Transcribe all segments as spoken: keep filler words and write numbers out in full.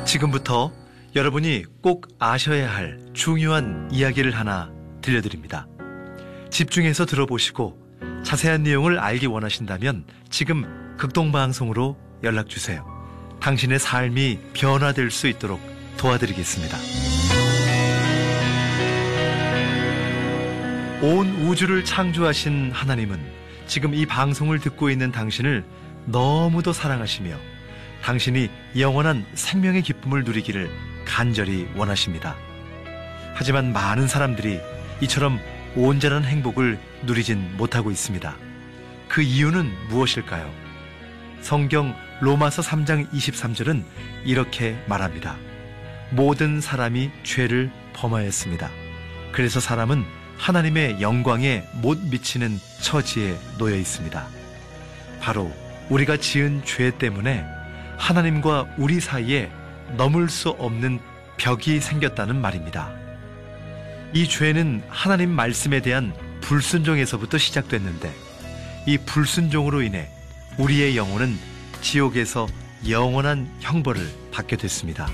지금부터 여러분이 꼭 아셔야 할 중요한 이야기를 하나 들려드립니다. 집중해서 들어보시고 자세한 내용을 알기 원하신다면 지금 극동방송으로 연락주세요. 당신의 삶이 변화될 수 있도록 도와드리겠습니다. 온 우주를 창조하신 하나님은 지금 이 방송을 듣고 있는 당신을 너무도 사랑하시며 당신이 영원한 생명의 기쁨을 누리기를 간절히 원하십니다. 하지만 많은 사람들이 이처럼 온전한 행복을 누리진 못하고 있습니다. 그 이유는 무엇일까요? 성경 로마서 삼 장 이십삼 절은 이렇게 말합니다. 모든 사람이 죄를 범하였습니다. 그래서 사람은 하나님의 영광에 못 미치는 처지에 놓여 있습니다. 바로 우리가 지은 죄 때문에 하나님과 우리 사이에 넘을 수 없는 벽이 생겼다는 말입니다. 이 죄는 하나님 말씀에 대한 불순종에서부터 시작됐는데 이 불순종으로 인해 우리의 영혼은 지옥에서 영원한 형벌을 받게 됐습니다.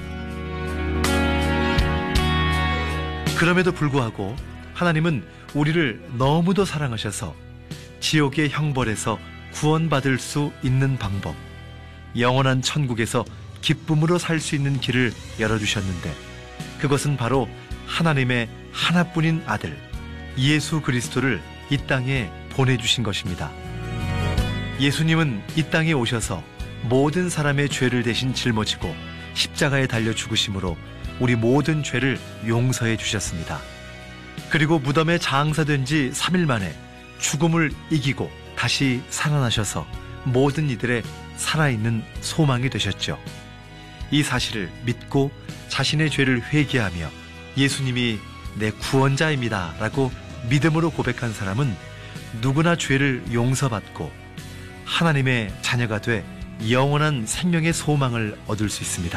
그럼에도 불구하고 하나님은 우리를 너무도 사랑하셔서 지옥의 형벌에서 구원받을 수 있는 방법, 영원한 천국에서 기쁨으로 살 수 있는 길을 열어주셨는데 그것은 바로 하나님의 하나뿐인 아들 예수 그리스도를 이 땅에 보내주신 것입니다. 예수님은 이 땅에 오셔서 모든 사람의 죄를 대신 짊어지고 십자가에 달려 죽으심으로 우리 모든 죄를 용서해 주셨습니다. 그리고 무덤에 장사된 지 삼 일 만에 죽음을 이기고 다시 살아나셔서 모든 이들의 살아있는 소망이 되셨죠. 이 사실을 믿고 자신의 죄를 회개하며 예수님이 내 구원자입니다 라고 믿음으로 고백한 사람은 누구나 죄를 용서받고 하나님의 자녀가 돼 영원한 생명의 소망을 얻을 수 있습니다.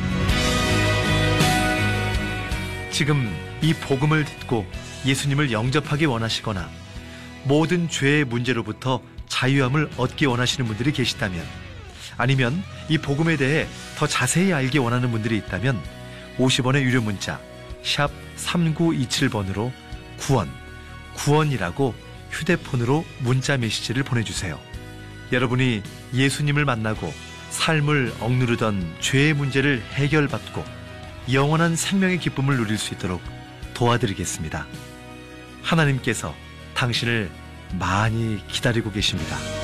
지금 이 복음을 듣고 예수님을 영접하기 원하시거나 모든 죄의 문제로부터 자유함을 얻기 원하시는 분들이 계시다면, 아니면 이 복음에 대해 더 자세히 알기 원하는 분들이 있다면 오십 원의 유료 문자 샵 삼구이칠 번으로 구원, 구원이라고 휴대폰으로 문자 메시지를 보내주세요. 여러분이 예수님을 만나고 삶을 억누르던 죄의 문제를 해결받고 영원한 생명의 기쁨을 누릴 수 있도록 도와드리겠습니다. 하나님께서 당신을 많이 기다리고 계십니다.